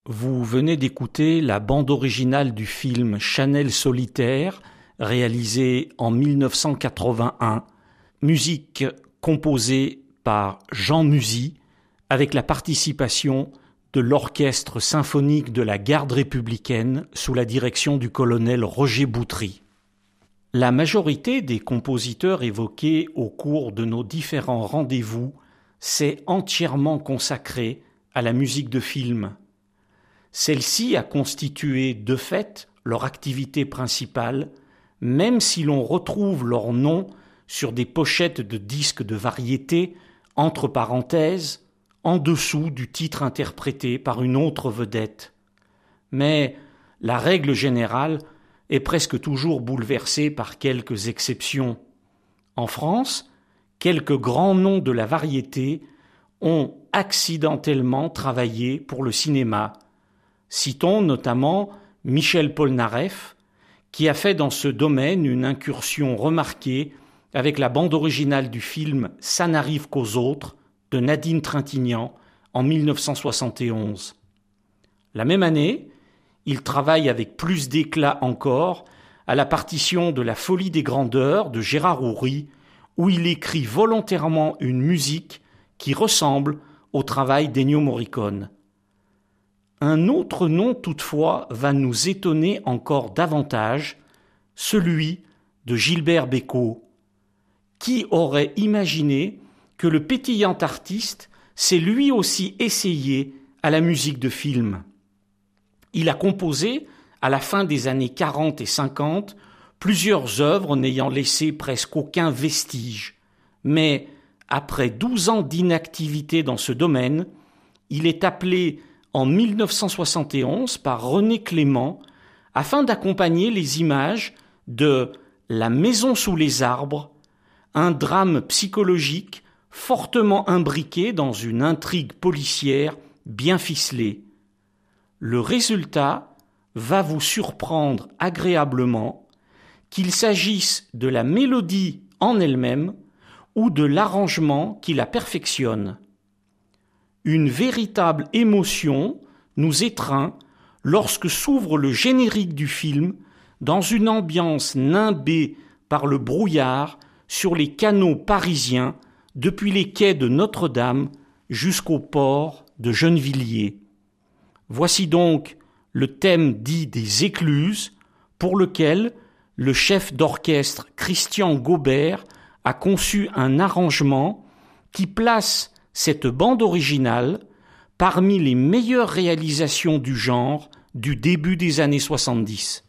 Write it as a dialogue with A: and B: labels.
A: Vous venez d'écouter la bande originale du film Chanel solitaire, réalisé en 1981, musique composée par Jean Musy, avec la participation de l'Orchestre symphonique de la Garde républicaine sous la direction du colonel Roger Boutry. La majorité des compositeurs évoqués au cours de nos différents rendez-vous s'est entièrement consacrée à la musique de film. Celle-ci a constitué de fait leur activité principale, même si l'on retrouve leur nom sur des pochettes de disques de variété, entre parenthèses, en dessous du titre interprété par une autre vedette. Mais la règle générale est presque toujours bouleversée par quelques exceptions. En France, quelques grands noms de la variété ont accidentellement travaillé pour le cinéma. Citons notamment Michel Polnareff, qui a fait dans ce domaine une incursion remarquée avec la bande originale du film « Ça n'arrive qu'aux autres » de Nadine Trintignant en 1971. La même année, il travaille avec plus d'éclat encore à la partition de La Folie des grandeurs de Gérard Houry, où il écrit volontairement une musique qui ressemble au travail d'Ennio Morricone. Un autre nom toutefois va nous étonner encore davantage, celui de Gilbert Bécaud. Qui aurait imaginé que le pétillant artiste s'est lui aussi essayé à la musique de film? Il a composé, à la fin des années 40 et 50, plusieurs œuvres n'ayant laissé presque aucun vestige. Mais, après 12 ans d'inactivité dans ce domaine, il est appelé en 1971 par René Clément afin d'accompagner les images de La Maison sous les arbres, un drame psychologique fortement imbriqué dans une intrigue policière bien ficelée. Le résultat va vous surprendre agréablement, qu'il s'agisse de la mélodie en elle-même ou de l'arrangement qui la perfectionne. Une véritable émotion nous étreint lorsque s'ouvre le générique du film dans une ambiance nimbée par le brouillard sur les canaux parisiens depuis les quais de Notre-Dame jusqu'au port de Gennevilliers. Voici donc le thème dit des écluses pour lequel le chef d'orchestre Christian Gaubert a conçu un arrangement qui place cette bande originale parmi les meilleures réalisations du genre du début des années 70.